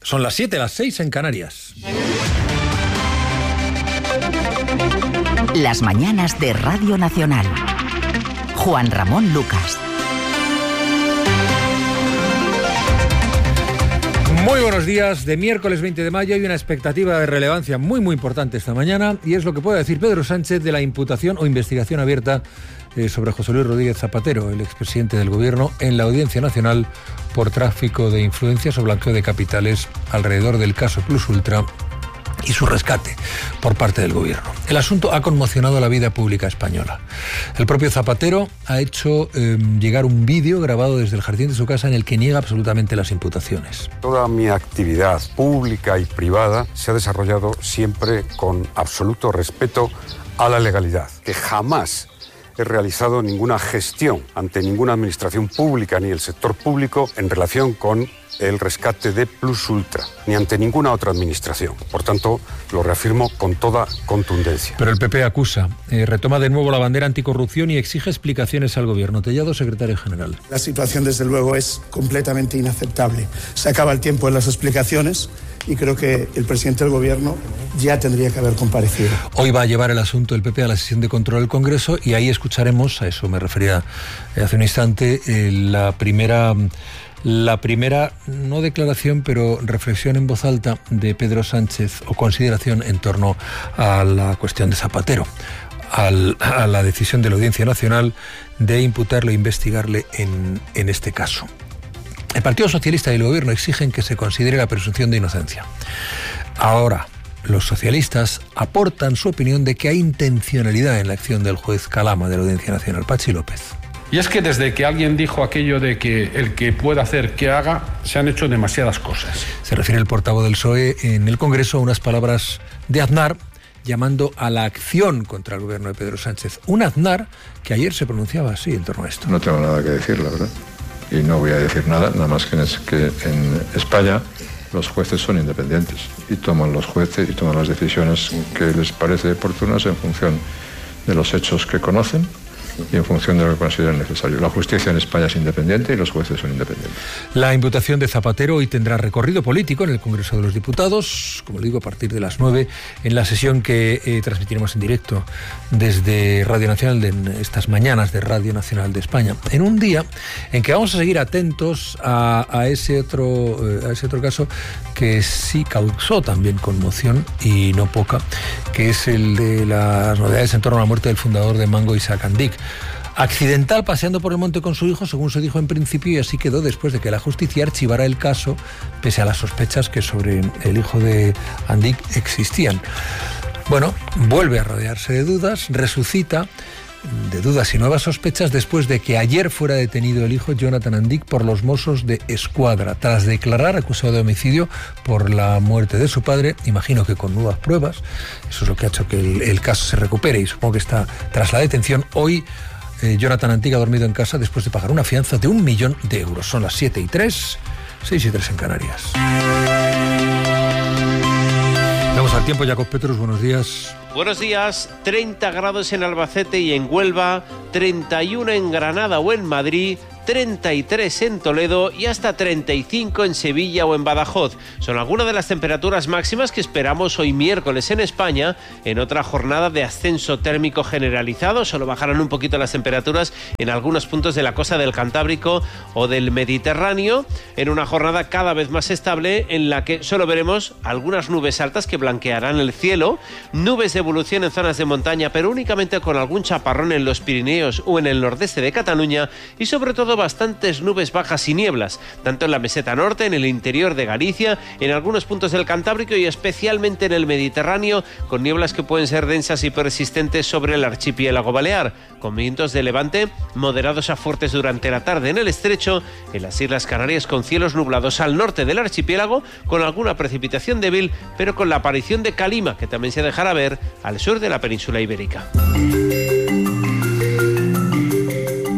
Son las 7, las 6 en Canarias. Las mañanas de Radio Nacional. Juan Ramón Lucas. Muy buenos días. De miércoles 20 de mayo hay una expectativa de relevancia muy importante esta mañana, y es lo que puede decir Pedro Sánchez de la imputación o investigación abierta sobre José Luis Rodríguez Zapatero, el expresidente del Gobierno, en la Audiencia Nacional por tráfico de influencias o blanqueo de capitales alrededor del caso Plus Ultra y su rescate por parte del Gobierno. El asunto ha conmocionado la vida pública española. El propio Zapatero ha hecho llegar un vídeo grabado desde el jardín de su casa en el que niega absolutamente las imputaciones. Toda mi actividad pública y privada se ha desarrollado siempre con absoluto respeto a la legalidad, que jamás he realizado ninguna gestión ante ninguna administración pública ni el sector público en relación con el rescate de Plus Ultra, ni ante ninguna otra administración. Por tanto, lo reafirmo con toda contundencia. Pero el PP acusa, retoma de nuevo la bandera anticorrupción y exige explicaciones al Gobierno. Tellado, secretario general. La situación, desde luego, es completamente inaceptable. Se acaba el tiempo en las explicaciones y creo que el presidente del Gobierno ya tendría que haber comparecido. Hoy va a llevar el asunto del PP a la sesión de control del Congreso y ahí escucharemos, a eso me refería hace un instante, la primera, no declaración, pero reflexión en voz alta de Pedro Sánchez o consideración en torno a la cuestión de Zapatero, a la decisión de la Audiencia Nacional de imputarle e investigarle en este caso. El Partido Socialista y el Gobierno exigen que se considere la presunción de inocencia. Ahora, los socialistas aportan su opinión de que hay intencionalidad en la acción del juez Calama de la Audiencia Nacional. Pachi López. Y es que desde que alguien dijo aquello de que el que pueda hacer que haga, se han hecho demasiadas cosas. Se refiere el portavoz del PSOE en el Congreso a unas palabras de Aznar llamando a la acción contra el gobierno de Pedro Sánchez. Un Aznar que ayer se pronunciaba así en torno a esto. No tengo nada que decir, la verdad. Y no voy a decir nada más que en España los jueces son independientes y toman las decisiones que les parece oportunas en función de los hechos que conocen y en función de lo que consideren necesario. La justicia en España es independiente y los jueces son independientes. La imputación de Zapatero hoy tendrá recorrido político en el Congreso de los Diputados, como le digo, a partir de las 9, en la sesión que transmitiremos en directo desde Radio Nacional, en estas mañanas de Radio Nacional de España, en un día en que vamos a seguir atentos a ese otro caso que sí causó también conmoción y no poca, que es el de las novedades en torno a la muerte del fundador de Mango, Isaac Andic. Accidental paseando por el monte con su hijo, según se dijo en principio, y así quedó después de que la justicia archivara el caso, pese a las sospechas que sobre el hijo de Andic existían. Bueno, vuelve a rodearse de dudas, resucita de dudas y nuevas sospechas después de que ayer fuera detenido el hijo Jonathan Andic por los Mossos de Escuadra, tras declarar acusado de homicidio por la muerte de su padre, imagino que con nuevas pruebas. Eso es lo que ha hecho que el caso se recupere y supongo que está tras la detención. Hoy Jonathan Andic ha dormido en casa después de pagar una fianza de 1 millón de euros. Son las 7:03, 6:03 en Canarias. Vamos al tiempo, Jacob Petrus, buenos días. Buenos días. 30 grados en Albacete y en Huelva, 31 en Granada o en Madrid, 33 en Toledo y hasta 35 en Sevilla o en Badajoz. Son algunas de las temperaturas máximas que esperamos hoy miércoles en España, en otra jornada de ascenso térmico generalizado. Solo bajarán un poquito las temperaturas en algunos puntos de la costa del Cantábrico o del Mediterráneo, en una jornada cada vez más estable en la que solo veremos algunas nubes altas que blanquearán el cielo, nubes de evolución en zonas de montaña, pero únicamente con algún chaparrón en los Pirineos o en el nordeste de Cataluña, y sobre todo bastantes nubes bajas y nieblas, tanto en la meseta norte, en el interior de Galicia, en algunos puntos del Cantábrico y especialmente en el Mediterráneo, con nieblas que pueden ser densas y persistentes sobre el archipiélago balear, con vientos de levante moderados a fuertes durante la tarde en el estrecho, en las Islas Canarias con cielos nublados al norte del archipiélago, con alguna precipitación débil, pero con la aparición de calima, que también se dejará ver al sur de la península ibérica.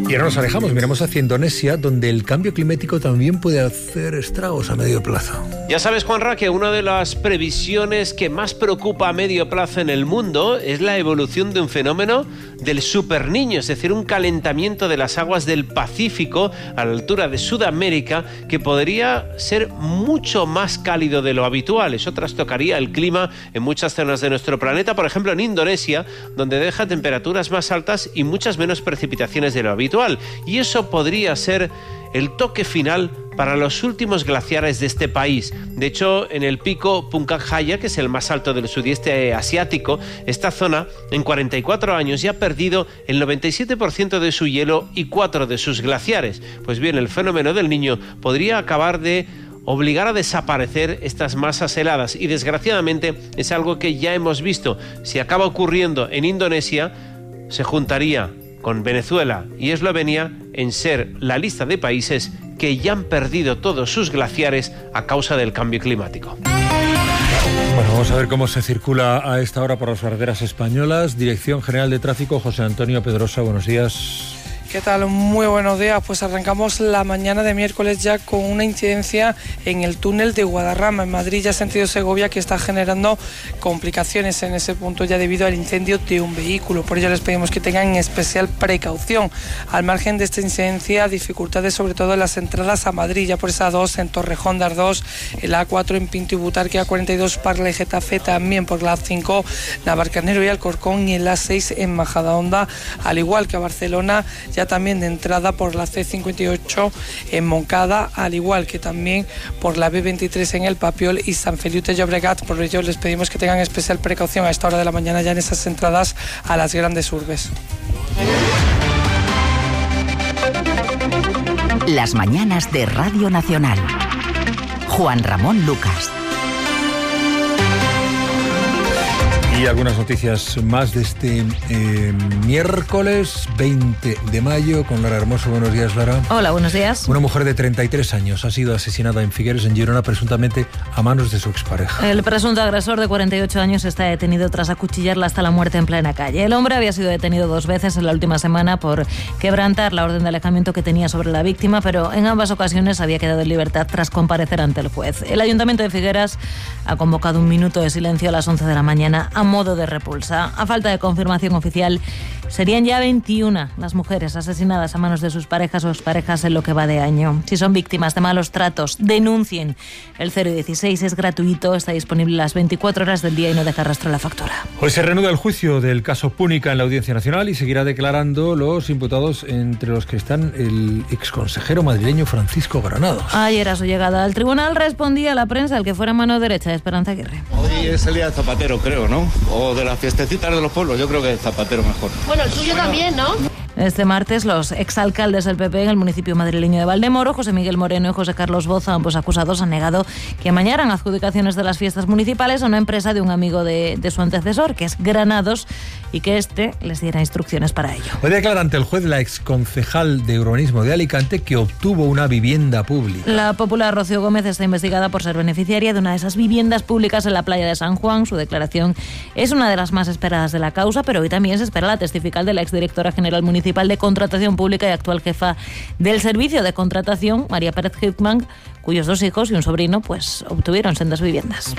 Y ahora nos alejamos, miramos hacia Indonesia, donde el cambio climático también puede hacer estragos a medio plazo. Ya sabes, Juanra, que una de las previsiones que más preocupa a medio plazo en el mundo es la evolución de un fenómeno del superniño, es decir, un calentamiento de las aguas del Pacífico a la altura de Sudamérica que podría ser mucho más cálido de lo habitual. Eso trastocaría el clima en muchas zonas de nuestro planeta, por ejemplo en Indonesia, donde deja temperaturas más altas y muchas menos precipitaciones de lo habitual. Y eso podría ser el toque final para los últimos glaciares de este país. De hecho, en el pico Puncak Jaya, que es el más alto del sudeste asiático, esta zona en 44 años ya ha perdido el 97% de su hielo y 4 de sus glaciares. Pues bien, el fenómeno del Niño podría acabar de obligar a desaparecer estas masas heladas y desgraciadamente es algo que ya hemos visto. Si acaba ocurriendo en Indonesia, se juntaría con Venezuela y Eslovenia en ser la lista de países que ya han perdido todos sus glaciares a causa del cambio climático. Bueno, vamos a ver cómo se circula a esta hora por las carreteras españolas. Dirección General de Tráfico, José Antonio Pedrosa, buenos días. ¿Qué tal? Muy buenos días. Pues arrancamos la mañana de miércoles ya con una incidencia en el túnel de Guadarrama, en Madrid, ya sentido Segovia, que está generando complicaciones en ese punto ya debido al incendio de un vehículo. Por ello les pedimos que tengan especial precaución. Al margen de esta incidencia, dificultades sobre todo en las entradas a Madrid, ya por esa 2 en Torrejón de Ardós, el A4 en Pinto y Butarque, A42 Parla y Getafe, también por la A5 Navarcarnero y Alcorcón, y el A6 en Majadahonda, al igual que a Barcelona, ya también de entrada por la C58 en Moncada, al igual que también por la B23 en El Papiol y San Feliu de Llobregat. Por ello les pedimos que tengan especial precaución a esta hora de la mañana ya en esas entradas a las grandes urbes. Las mañanas de Radio Nacional. Juan Ramón Lucas. Y algunas noticias más de este miércoles 20 de mayo con Lara Hermoso. Buenos días, Lara. Hola, buenos días. Una mujer de 33 años ha sido asesinada en Figueres, en Girona, presuntamente a manos de su expareja. El presunto agresor de 48 años está detenido tras acuchillarla hasta la muerte en plena calle. El hombre había sido detenido 2 veces en la última semana por quebrantar la orden de alejamiento que tenía sobre la víctima, pero en ambas ocasiones había quedado en libertad tras comparecer ante el juez. El Ayuntamiento de Figueras ha convocado un minuto de silencio a las 11 de la mañana a modo de repulsa. A falta de confirmación oficial, serían ya 21 las mujeres asesinadas a manos de sus parejas o exparejas en lo que va de año. Si son víctimas de malos tratos, denuncien. El 016 es gratuito, está disponible las 24 horas del día y no deja rastro en la factura. Hoy se reanuda el juicio del caso Púnica en la Audiencia Nacional y seguirá declarando los imputados, entre los que están el exconsejero madrileño Francisco Granados. Ayer, a su llegada al tribunal, respondía a la prensa el que fuera mano derecha de Esperanza Aguirre. Hoy es el día de Zapatero, creo, ¿no? O de las fiestecitas de los pueblos, yo creo que Zapatero mejor. Bueno, el suyo también, ¿no? Este martes, los exalcaldes del PP en el municipio madrileño de Valdemoro, José Miguel Moreno y José Carlos Boza, ambos acusados, han negado que amañaran adjudicaciones de las fiestas municipales a una empresa de un amigo de su antecesor, que es Granados, y que éste les diera instrucciones para ello. Hoy declara ante el juez la exconcejal de urbanismo de Alicante que obtuvo una vivienda pública. La popular Rocío Gómez está investigada por ser beneficiaria de una de esas viviendas públicas en la playa de San Juan. Su declaración es una de las más esperadas de la causa, pero hoy también se espera la testifical de la exdirectora general municipal de Contratación Pública y actual jefa del Servicio de Contratación, María Pérez Hickman, cuyos 2 hijos y un sobrino pues obtuvieron sendas viviendas.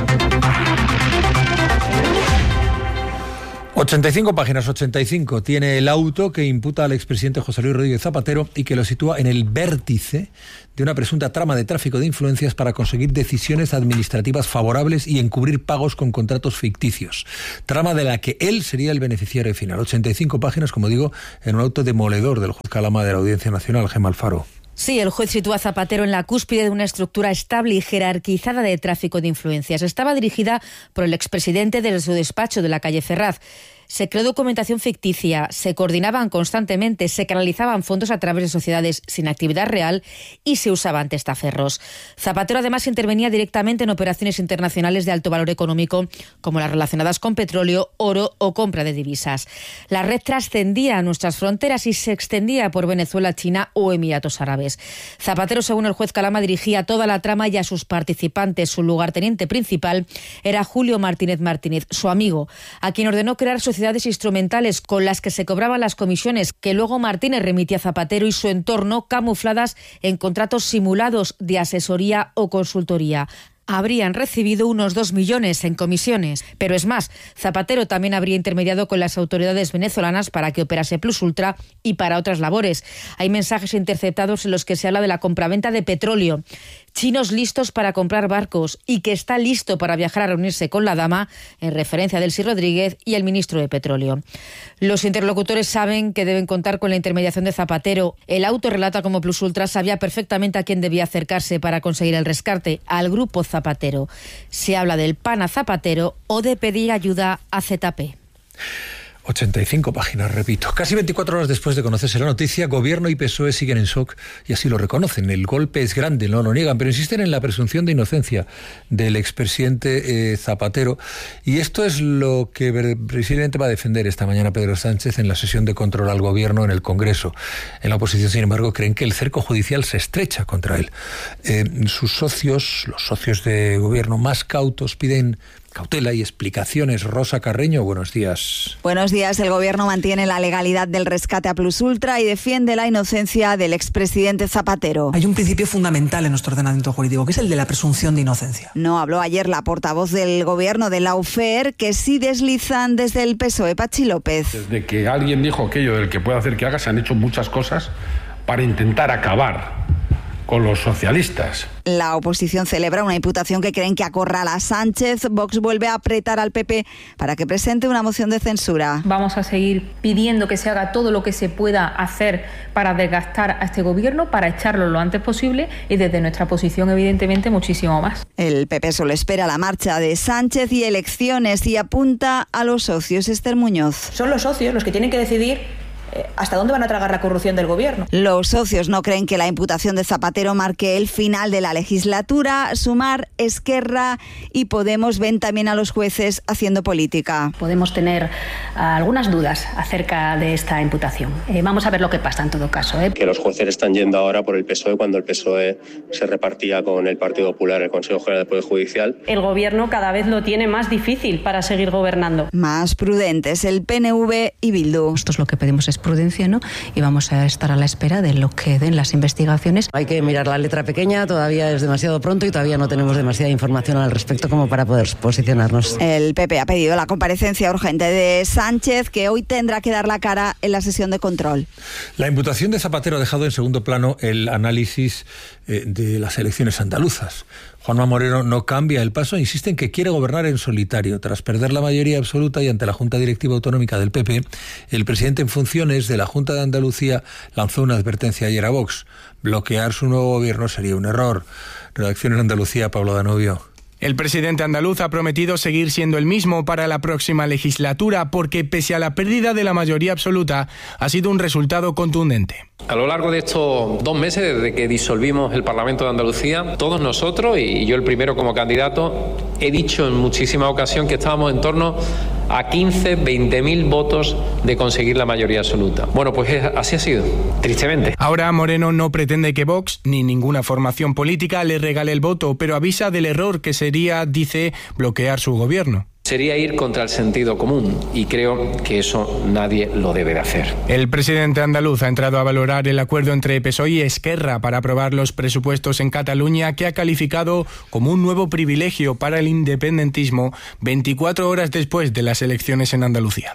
85 páginas, 85, tiene el auto que imputa al expresidente José Luis Rodríguez Zapatero y que lo sitúa en el vértice de una presunta trama de tráfico de influencias para conseguir decisiones administrativas favorables y encubrir pagos con contratos ficticios. Trama de la que él sería el beneficiario final. 85 páginas, como digo, en un auto demoledor del juez Calama de la Audiencia Nacional, Gemma Alfaro. Sí, el juez sitúa a Zapatero en la cúspide de una estructura estable y jerarquizada de tráfico de influencias. Estaba dirigida por el expresidente desde su despacho de la calle Ferraz. Se creó documentación ficticia, se coordinaban constantemente, se canalizaban fondos a través de sociedades sin actividad real y se usaban testaferros. Zapatero además intervenía directamente en operaciones internacionales de alto valor económico, como las relacionadas con petróleo, oro o compra de divisas. La red trascendía a nuestras fronteras y se extendía por Venezuela, China o Emiratos Árabes. Zapatero, según el juez Calama, dirigía toda la trama y a sus participantes. Su lugarteniente principal era Julio Martínez Martínez, su amigo, a quien ordenó crear sociedades sociedades instrumentales con las que se cobraban las comisiones que luego Martínez remitía a Zapatero y su entorno, camufladas en contratos simulados de asesoría o consultoría. Habrían recibido unos 2 millones en comisiones. Pero es más, Zapatero también habría intermediado con las autoridades venezolanas para que operase Plus Ultra y para otras labores. Hay mensajes interceptados en los que se habla de la compraventa de petróleo. Chinos listos para comprar barcos y que está listo para viajar a reunirse con la dama, en referencia a Delcy Rodríguez y el ministro de Petróleo. Los interlocutores saben que deben contar con la intermediación de Zapatero. El auto relata cómo Plus Ultra sabía perfectamente a quién debía acercarse para conseguir el rescate, al grupo Zapatero. Se habla del PAN a Zapatero o de pedir ayuda a ZP. 85 páginas, repito. Casi 24 horas después de conocerse la noticia, Gobierno y PSOE siguen en shock y así lo reconocen. El golpe es grande, no lo niegan, pero insisten en la presunción de inocencia del expresidente Zapatero. Y esto es lo que precisamente va a defender esta mañana Pedro Sánchez en la sesión de control al Gobierno en el Congreso. En la oposición, sin embargo, creen que el cerco judicial se estrecha contra él. Sus socios, los socios de Gobierno más cautos, piden cautela y explicaciones. Rosa Carreño, buenos días. Buenos días. El Gobierno mantiene la legalidad del rescate a Plus Ultra y defiende la inocencia del expresidente Zapatero. Hay un principio fundamental en nuestro ordenamiento jurídico, que es el de la presunción de inocencia. No habló ayer la portavoz del Gobierno de la UFER, que sí deslizan desde el PSOE, Pachi López. Desde que alguien dijo aquello del que puede hacer que haga, se han hecho muchas cosas para intentar acabar con los socialistas. La oposición celebra una imputación que creen que acorrala a Sánchez. Vox vuelve a apretar al PP para que presente una moción de censura. Vamos a seguir pidiendo que se haga todo lo que se pueda hacer para desgastar a este gobierno, para echarlo lo antes posible y desde nuestra posición, evidentemente, muchísimo más. El PP solo espera la marcha de Sánchez y elecciones y apunta a los socios. Esther Muñoz. Son los socios los que tienen que decidir ¿hasta dónde van a tragar la corrupción del Gobierno? Los socios no creen que la imputación de Zapatero marque el final de la legislatura. Sumar, Esquerra y Podemos ven también a los jueces haciendo política. Podemos tener algunas dudas acerca de esta imputación. Vamos a ver lo que pasa en todo caso. Que los jueces están yendo ahora por el PSOE cuando el PSOE se repartía con el Partido Popular en el Consejo General del Poder Judicial. El Gobierno cada vez lo tiene más difícil para seguir gobernando. Más prudentes el PNV y Bildu. Nosotros lo que pedimos es prudencia, ¿no? Y vamos a estar a la espera de lo que den las investigaciones. Hay que mirar la letra pequeña, todavía es demasiado pronto y todavía no tenemos demasiada información al respecto como para poder posicionarnos. El PP ha pedido la comparecencia urgente de Sánchez, que hoy tendrá que dar la cara en la sesión de control. La imputación de Zapatero ha dejado en segundo plano el análisis de las elecciones andaluzas. Juanma Moreno no cambia el paso, insiste en que quiere gobernar en solitario. Tras perder la mayoría absoluta y ante la Junta Directiva Autonómica del PP, el presidente en funciones de la Junta de Andalucía lanzó una advertencia ayer a Vox. Bloquear su nuevo gobierno sería un error. Redacción en Andalucía, Pablo Danubio. El presidente andaluz ha prometido seguir siendo el mismo para la próxima legislatura porque, pese a la pérdida de la mayoría absoluta, ha sido un resultado contundente. A lo largo de estos 2 meses, desde que disolvimos el Parlamento de Andalucía, todos nosotros, y yo el primero como candidato, he dicho en muchísimas ocasiones que estábamos en torno a 20.000 votos de conseguir la mayoría absoluta. Bueno, pues así ha sido, tristemente. Ahora Moreno no pretende que Vox, ni ninguna formación política, le regale el voto, pero avisa del error que sería, dice, bloquear su gobierno. Sería ir contra el sentido común y creo que eso nadie lo debe de hacer. El presidente andaluz ha entrado a valorar el acuerdo entre PSOE y Esquerra para aprobar los presupuestos en Cataluña, que ha calificado como un nuevo privilegio para el independentismo 24 horas después de las elecciones en Andalucía.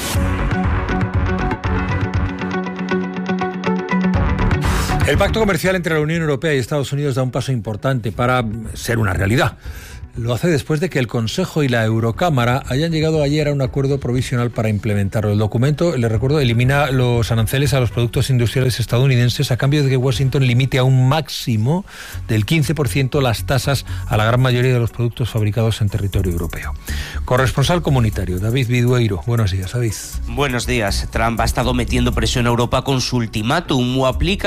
El pacto comercial entre la Unión Europea y Estados Unidos da un paso importante para ser una realidad. Lo hace después de que el Consejo y la Eurocámara hayan llegado ayer a un acuerdo provisional para implementarlo. El documento, les recuerdo, elimina los aranceles a los productos industriales estadounidenses a cambio de que Washington limite a un máximo del 15% las tasas a la gran mayoría de los productos fabricados en territorio europeo. Corresponsal comunitario, David Vidueiro. Buenos días, David. Buenos días. Trump ha estado metiendo presión a Europa con su ultimátum: o aplica el pacto comercial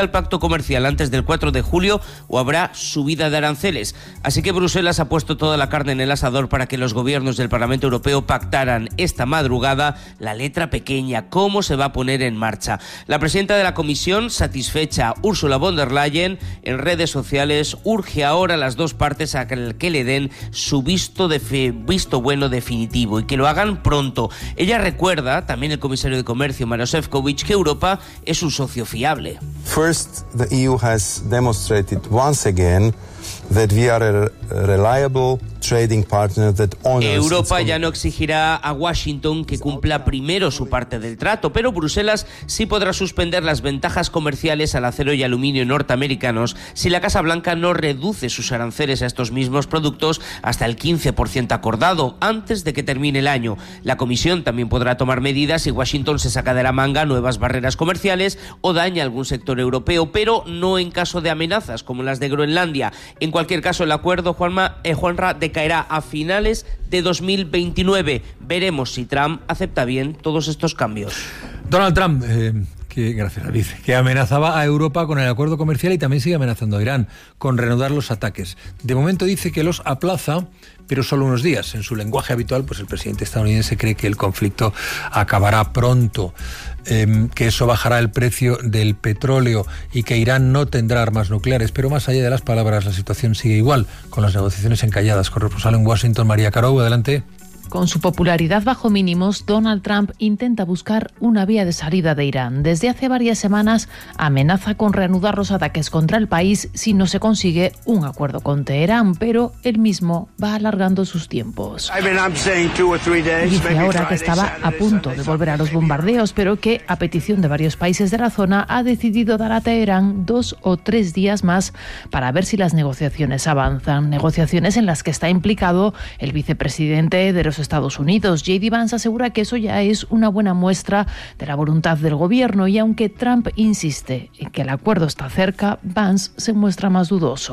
comercial antes del 4 de julio o habrá subida de aranceles. Así que Bruselas ha puesto toda la carne en el asador para que los gobiernos del Parlamento Europeo pactaran esta madrugada la letra pequeña, cómo se va a poner en marcha. La presidenta de la Comisión, satisfecha, Ursula von der Leyen, en redes sociales urge ahora a las dos partes a que le den su visto bueno definitivo y que lo hagan pronto. Ella recuerda, también el comisario de Comercio, Maroš Šefčovič, que Europa es un socio fiable. First, the EU has demonstrated once again that we are a reliable trading partner that honors. Europa ya no exigirá a Washington que cumpla primero su parte del trato, pero Bruselas sí podrá suspender las ventajas comerciales al acero y aluminio norteamericanos si la Casa Blanca no reduce sus aranceles a estos mismos productos hasta el 15% acordado antes de que termine el año. La Comisión también podrá tomar medidas si Washington se saca de la manga nuevas barreras comerciales o daña algún sector europeo, pero no en caso de amenazas como las de Groenlandia. En cualquier caso, el acuerdo, Juanra, decaerá a finales de 2029. Veremos si Trump acepta bien todos estos cambios. Donald Trump, gracias David, que amenazaba a Europa con el acuerdo comercial y también sigue amenazando a Irán con reanudar los ataques. De momento dice que los aplaza, pero solo unos días. En su lenguaje habitual, pues el presidente estadounidense cree que el conflicto acabará pronto, que eso bajará el precio del petróleo y que Irán no tendrá armas nucleares. Pero más allá de las palabras, la situación sigue igual, con las negociaciones encalladas. Corresponsal en Washington, María Carou, adelante. Con su popularidad bajo mínimos, Donald Trump intenta buscar una vía de salida de Irán. Desde hace varias semanas amenaza con reanudar los ataques contra el país si no se consigue un acuerdo con Teherán, pero él mismo va alargando sus tiempos. Dice ahora que estaba a punto de volver a los bombardeos, pero que, a petición de varios países de la zona, ha decidido dar a Teherán 2 o 3 días más para ver si las negociaciones avanzan. Negociaciones en las que está implicado el vicepresidente de los Estados Unidos. J.D. Vance asegura que eso ya es una buena muestra de la voluntad del gobierno y aunque Trump insiste en que el acuerdo está cerca, Vance se muestra más dudoso.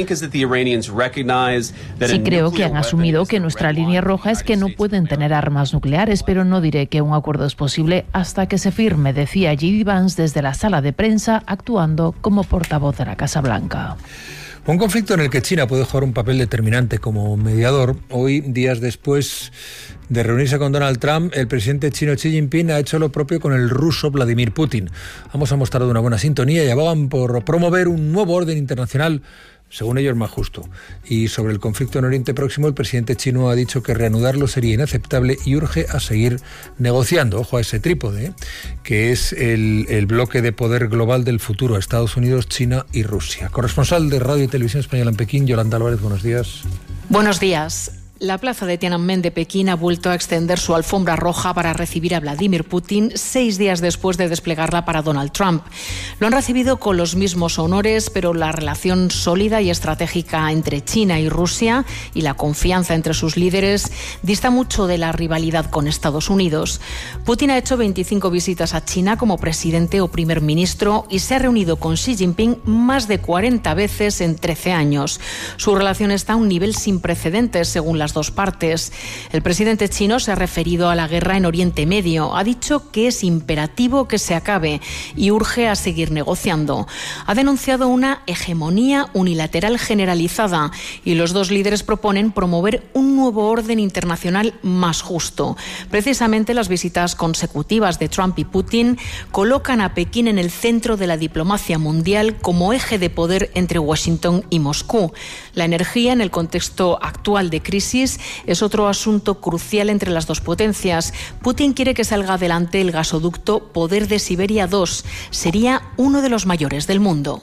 Sí creo que han asumido que nuestra línea roja es que no pueden tener armas nucleares, pero no diré que un acuerdo es posible hasta que se firme, decía J.D. Vance desde la sala de prensa actuando como portavoz de la Casa Blanca. Un conflicto en el que China puede jugar un papel determinante como mediador. Hoy, días después de reunirse con Donald Trump, el presidente chino Xi Jinping ha hecho lo propio con el ruso Vladimir Putin. Ambos han mostrado una buena sintonía y abogan por promover un nuevo orden internacional, según ellos, más justo. Y sobre el conflicto en Oriente Próximo, el presidente chino ha dicho que reanudarlo sería inaceptable y urge a seguir negociando. Ojo a ese trípode, que es el bloque de poder global del futuro, Estados Unidos, China y Rusia. Corresponsal de Radio y Televisión Española en Pekín, Yolanda Álvarez, buenos días. Buenos días. La plaza de Tiananmen de Pekín ha vuelto a extender su alfombra roja para recibir a Vladimir Putin 6 días después de desplegarla para Donald Trump. Lo han recibido con los mismos honores, pero la relación sólida y estratégica entre China y Rusia y la confianza entre sus líderes dista mucho de la rivalidad con Estados Unidos. Putin ha hecho 25 visitas a China como presidente o primer ministro y se ha reunido con Xi Jinping más de 40 veces en 13 años. Su relación está a un nivel sin precedentes, según las dos partes. El presidente chino se ha referido a la guerra en Oriente Medio. Ha dicho que es imperativo que se acabe y urge a seguir negociando. Ha denunciado una hegemonía unilateral generalizada y los dos líderes proponen promover un nuevo orden internacional más justo. Precisamente las visitas consecutivas de Trump y Putin colocan a Pekín en el centro de la diplomacia mundial como eje de poder entre Washington y Moscú. La energía en el contexto actual de crisis es otro asunto crucial entre las dos potencias. Putin quiere que salga adelante el gasoducto Poder de Siberia 2. Sería uno de los mayores del mundo.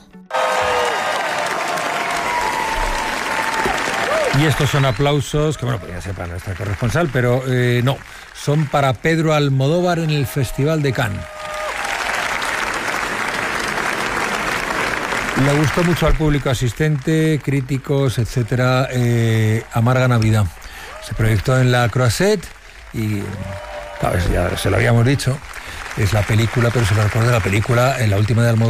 Y estos son aplausos que, pues ya sepa nuestra corresponsal, pero no, son para Pedro Almodóvar en el Festival de Cannes. Le gustó mucho al público asistente, críticos, etcétera, Amarga Navidad. Se proyectó en la Croisette y, claro, ya se lo habíamos dicho, es la película, pero se lo recordé, la película, la última de Almodóvar.